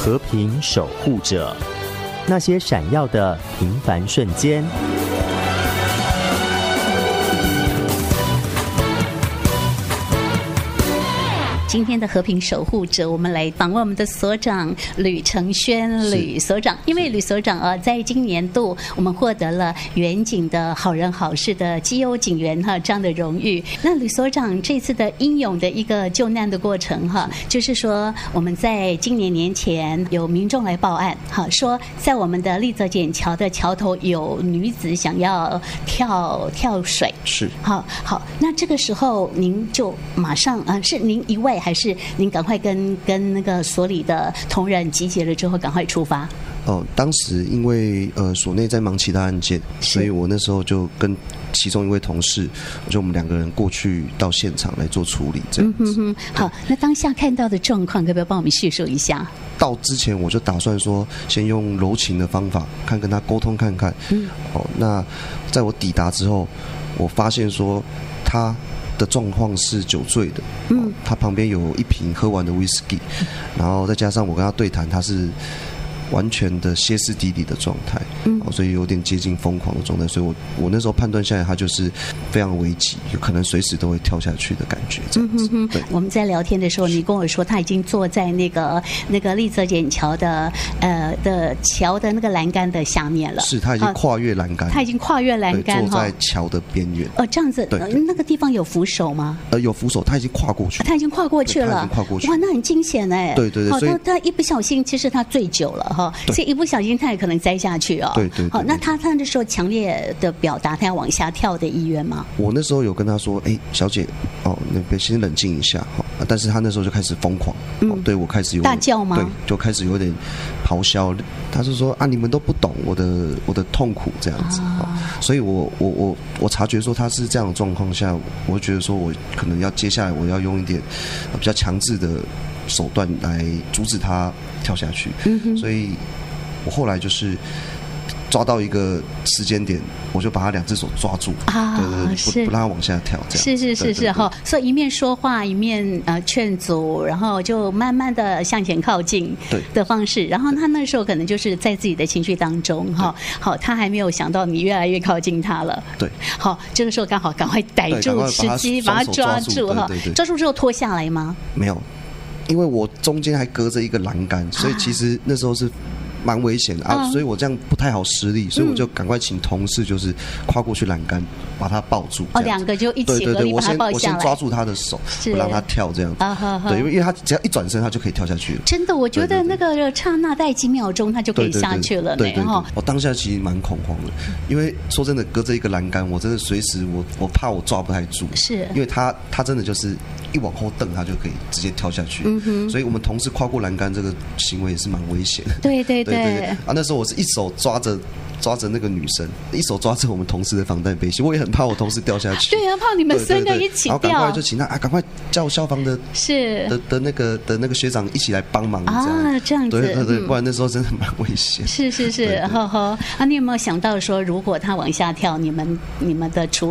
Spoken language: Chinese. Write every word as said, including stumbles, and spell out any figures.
和平守护者，那些闪耀的平凡瞬间。 今天的和平守护者，我们来访问我们的所长吕承轩吕所长。因为吕所长啊，在今年度我们获得了远景的好人好事的绩优警员哈这样的荣誉。那吕所长这次的英勇的一个救难的过程哈，就是说我们在今年年前有民众来报案哈，说在我们的立泽简桥的桥头有女子想要跳跳水， 是好好。那这个时候您就马上啊，是您一位。还是您赶快跟跟那个所里的同仁集结了之后，赶快出发。 哦，当时因为呃所内在忙其他案件，所以我那时候就跟其中一位同事，就我们两个人过去到现场来做处理，这样子。嗯哼哼， 好，那当下看到的状况，可不可以帮我们叙述一下？ 到之前我就打算说，先用柔情的方法，看跟他沟通看看。嗯。哦，那在我抵达之后，我发现说他的状况是酒醉的，嗯，他旁边有一瓶喝完的 whisky， 然后再加上我跟他对谈，他是完全的歇斯底里的状态，嗯，所以有点接近疯狂的状态，所以我我那时候判断下来，他就是非常危急，有可能随时都会跳下去的感觉，这样子。嗯、对， 我们在聊天的时候，你跟我说他已经坐在那个那个立泽简桥的呃的桥的那个栏杆的下面了， 是他已经跨越栏杆， 他已经跨越栏杆， 坐在桥的边缘。 哦，这样子，对对呃，那个地方有扶手吗？ 呃，有扶手，他已经跨过去， 他已经跨过去了， 他已经跨过去， 哇，那很惊险哎。 对对对，所以他他一不小心，其实他醉酒了哈，所以一不小心他也可能栽下去哦。 对对对。 好，那他他那时候强烈的表达他要往下跳的意愿吗？ 我那时候有跟他说，哎，小姐，哦，那边先冷静一下哈。但是他那时候就开始疯狂，哦，对我开始有大叫吗？ 对，就开始有点咆哮。他是说啊，你们都不懂我的我的痛苦这样子。哦，所以我我我我察觉说他是这样的状况下，我觉得说我可能要接下来我要用一点比较强制的手段来阻止他跳下去。嗯，所以我后来就是抓到一个时间点，我就把他两只手抓住，啊，对对对，不不让他往下跳，这样。 是是是是哈，所以一面说话，一面呃劝阻，然后就慢慢的向前靠近的方式。然后他那时候可能就是在自己的情绪当中哈，好，他还没有想到你越来越靠近他了。 对， 好，这个时候刚好赶快逮住时机，把他抓住哈。抓住之后脱下来吗？ 没有，因为我中间还隔着一个栏杆，所以其实那时候是蛮危险的啊，所以我这样不太好施力，所以我就赶快请同事就是跨过去栏杆把他抱住。 哦，两个就一起合力把他抱下来。 我先抓住他的手，不让他跳这样子。啊，对，因为因为他只要一转身，他就可以跳下去了。 真的，我觉得那个刹那待几秒钟，他就可以下去了。 对对对，我当下其实蛮恐慌的，因为说真的，隔着一个栏杆，我真的随时我我怕我抓不太住， 是因为他他真的就是一往后蹬，他就可以直接跳下去。嗯哼，所以我们同事跨过栏杆这个行为也是蛮危险的。 对对对对对啊，那时候我是一手抓着抓着那个女生，一手抓着我们同事的防弹背心，我也很怕我同事掉下去。 对啊，怕你们三个一起掉。 然后赶快就请他啊，赶快叫消防的是的的那个的那个学长一起来帮忙啊，这样子。 对对对，不然那时候真的蛮危险。 是是是，呵呵啊，你有没有想到说，如果他往下跳，你们你们的处